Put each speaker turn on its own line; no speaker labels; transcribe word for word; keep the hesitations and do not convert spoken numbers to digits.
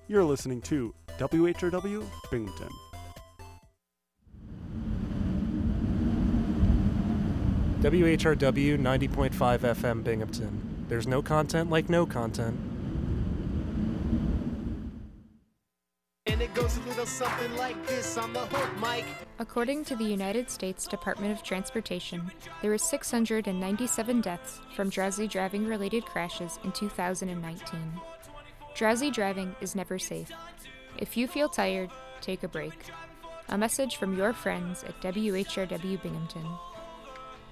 You're listening to W H R W Binghamton. W H R W ninety point five F M Binghamton. There's no content like no content.
And it goes a little something like this on the hook, Mike.
According to the United States Department of Transportation, there were six hundred ninety-seven deaths from drowsy driving-related crashes in two thousand nineteen. Drowsy driving is never safe. If you feel tired, take a break. A message from your friends at W H R W Binghamton.